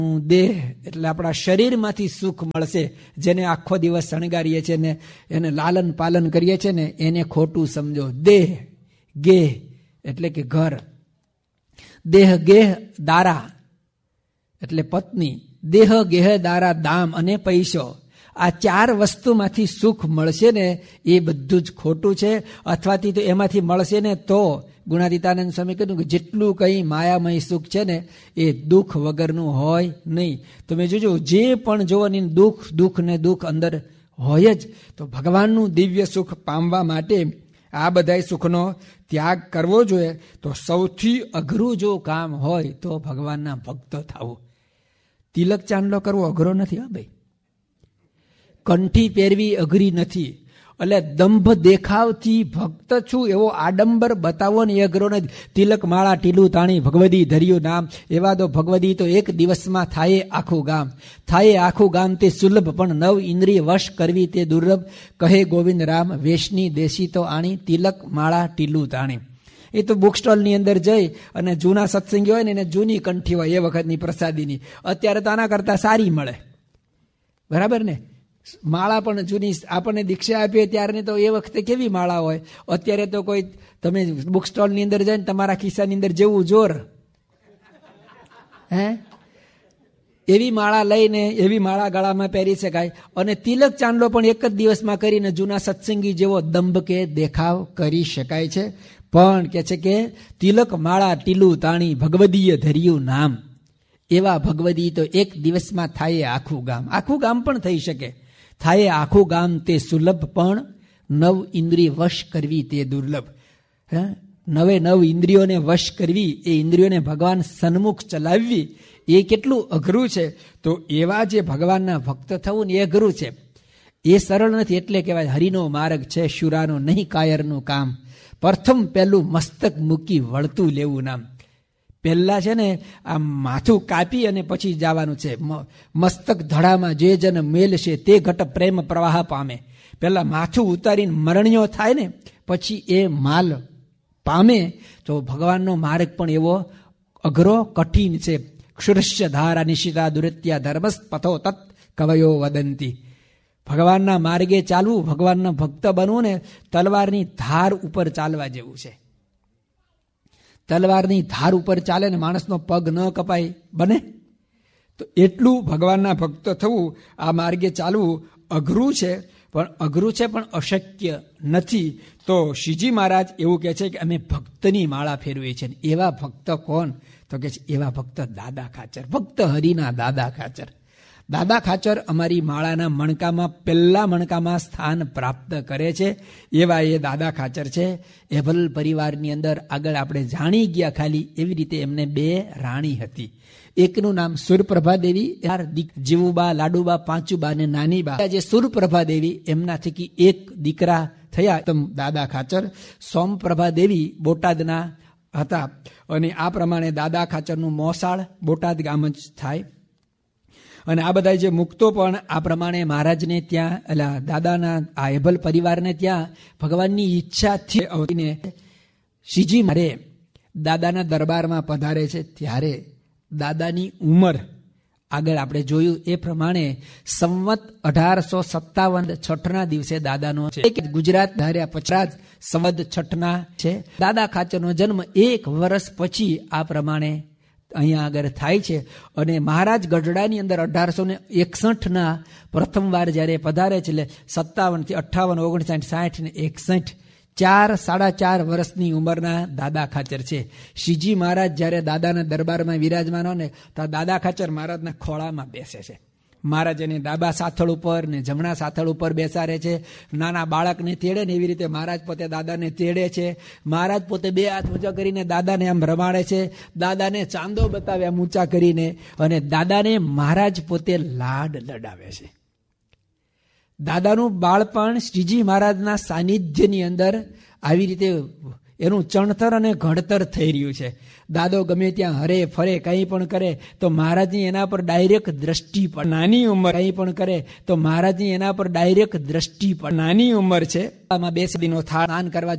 દેહ એટલે આપણા શરીરમાંથી સુખ મળશે, જેને આખો દિવસ શણગારીએ છીએ ને એને લાલન પાલન કરીએ છીએ ને એને ખોટું સમજો. દેહ ગેહ એટલે કે ઘર, દેહ ગેહ દારા એટલે પત્ની, દેહ ગેહ દારા દામ અને પૈસો, આ ચાર વસ્તુમાંથી સુખ મળશે ને એ બધું જ ખોટું છે. અથવાથી તો એમાંથી મળશે ને તો ગુણાતીતાનંદ સ્વામી કીધું કે જેટલું કંઈ માયામય સુખ છે ને એ દુઃખ વગરનું હોય નહીં. તમે જોજો જે પણ જોવો ને દુઃખ ને દુઃખ અંદર હોય જ. તો ભગવાનનું દિવ્ય સુખ પામવા માટે આ બધા સુખનો ત્યાગ કરવો જોઈએ. તો સૌથી અઘરું જો કામ હોય તો ભગવાનના ભક્ત થવું. તિલક ચાંદલો કરવો અઘરો નથી. હા ભાઈ, કંઠી પહેરવી અઘરી નથી. એટલે દંભ દેખાવથી ભક્ત છું એવો આડંબર બતાવો ને એ અઘરો નથી. તિલક માળા ટીલું તાણી ભગવદી ધર્યું નામ, એવા તો ભગવદી તો એક દિવસમાં થાય આખું ગામ. થાય આખું ગામ તે સુલભ, પણ નવ ઇન્દ્રિય વશ કરવી તે દુર્લભ. કહે ગોવિંદ રામ વેશની દેશી તો આણી, તિલક માળા ટીલું તાણી. એ તો બુક સ્ટોલની અંદર જઈ અને જૂના સત્સંગી હોય ને એને જૂની કંઠી હોય એ વખતની પ્રસાદીની. અત્યારે તો આના કરતાં સારી મળે, બરાબર ને. માળા પણ જૂની, આપણને દીક્ષા આપીએ ત્યારે તો એ વખતે કેવી માળા હોય. અત્યારે તો કોઈ તમે બુક સ્ટોલની અંદર જઈને તમારા ખિસ્સાની અંદર જેવું જોર હે એવી માળા લઈને એવી માળા ગળામાં પહેરી શકાય. અને તિલક ચાંદલો પણ એક જ દિવસમાં કરીને જૂના સત્સંગી જેવો દંભ કે દેખાવ કરી શકાય છે. પણ કે છે કે તિલક માળા ટીલું તાણી ભગવદીય ધર્યું નામ, એવા ભગવદી તો એક દિવસમાં થાય આખું ગામ. આખું ગામ પણ થઈ શકે. થાય આખું ગામ તે સુલભ, પણ નવ ઇન્દ્રિય વશ કરવી તે દુર્લભ. નવે નવ ઇન્દ્રિયોને વશ કરવી, એ ઇન્દ્રિયોને ભગવાન સન્મુખ ચલાવવી એ કેટલું અઘરું છે. તો એવા જે ભગવાનના ભક્ત થવું ને એ અઘરું છે, એ સરળ નથી. એટલે કહેવાય હરિનો માર્ગ છે શુરાનો, નહીં કાયરનું કામ. પ્રથમ પહેલું મસ્તક મૂકી વળતું લેવું નામ. પહેલા છે ને આ માથું કાપી અને પછી જવાનું છે. મસ્તક ધડામાં જે જન મેલ છે તે ઘટ પ્રેમ પ્રવાહ પામે. પહેલા માથું ઉતારીને મરણ્યો થાય ને પછી એ માલ પામે. તો ભગવાનનો માર્ગ પણ એવો અઘરો કઠિન છે. ક્ષુરસ્ય ધારા નિશિતા દુરત્યા ધર્મસ પથો તત્ કવયો વદંતી. ભગવાનના માર્ગે ચાલવું, ભગવાનના ભક્ત બનવું ને તલવારની ધાર ઉપર ચાલવા જેવું છે. તલવારની ધાર ઉપર ચાલે ને માણસનો પગ ન કપાય બને. તો એટલું ભગવાનના ભક્ત થવું, આ માર્ગે ચાલવું અઘરું છે. પણ અઘરું છે પણ અશક્ય નથી. તો શ્રીજી મહારાજ એવું કહે છે કે અમે ભક્તની માળા ફેરવીએ છીએ. એવા ભક્ત કોણ? તો કે છે એવા ભક્ત દાદા ખાચર, ભક્ત હરિના દાદા ખાચર. દાદા ખાચર અમારી માળાના મણકામાં પહેલા મણકામાં સ્થાન પ્રાપ્ત કરે છે. એવા એ દાદા ખાચર છે. એભલ પરિવારની અંદર આગળ આપણે જાણી ગયા ખાલી એવી રીતે એમને બે રાણી હતી. એકનું નામ સુરપ્રભા દેવી, જીવુબા, લાડુબા, પાંચુબા અને નાનીબા. જે સુરપ્રભા દેવી એમના થકી એક દીકરા થયા દાદા ખાચર. સોમપ્રભા દેવી બોટાદના હતા અને આ પ્રમાણે દાદા ખાચરનું મોસાળ બોટાદ ગામ જ થાય. અને આ બધા જે મુક્તો પણ આ પ્રમાણે મહારાજને ત્યાં એટલે દાદાના આ એભલ પરિવારને ત્યાં ભગવાનની ઈચ્છાથી આવતીને શ્રીજી મારે દાદાના દરબારમાં પધારે છે. ત્યારે દાદાની ઉંમર આગળ આપણે જોયું એ પ્રમાણે સંવત 1857 છઠના દિવસે દાદાનો છે. ગુજરાત ધાર્યા પછાત સંવત છઠના છે. દાદા ખાચરનો જન્મ 1 વર્ષ પછી આ પ્રમાણે અહીંયા આગળ થાય છે. અને મહારાજ ગઢડાની અંદર 1861 પ્રથમવાર જ્યારે પધારે છે, એટલે 57 થી 58, 59, 60 ને 61, 4-4.5 વર્ષની ઉંમરના દાદા ખાચર છે. શ્રીજી મહારાજ જ્યારે દાદાના દરબારમાં વિરાજમાન હોય ને તો દાદા ખાચર મહારાજના ખોળામાં બેસે છે. મહારાજ એને ડાબા સાથળ ઉપર ને જમણા સાથળ ઉપર બેસાડે છે. નાના બાળકને તેડે ને એવી રીતે મહારાજ પોતે દાદાને તેડે છે. મહારાજ પોતે 2 હાથ ઊંચા કરીને દાદાને આમ રમાડે છે. દાદાને ચાંદો બતાવે આમ ઊંચા કરીને, અને દાદાને મહારાજ પોતે લાડ લડાવે છે. દાદાનું બાળપણ શ્રીજી મહારાજના સાનિધ્યની અંદર આવી રીતે એનું ચણતર અને ઘડતર થઈ રહ્યું છે. દાદો ગમે ત્યાં હરે ફરે કંઈ પણ કરે તો મહારાજની એના પર ડાયરેક્ટ દ્રષ્ટિ પડે. નાની ઉંમર કંઈ પણ કરે તો મહારાજની એના પર ડાયરેક્ટ દ્રષ્ટિ પડે. નાની ઉંમર છે, આમાં 2 દિનો સ્નાન કરવા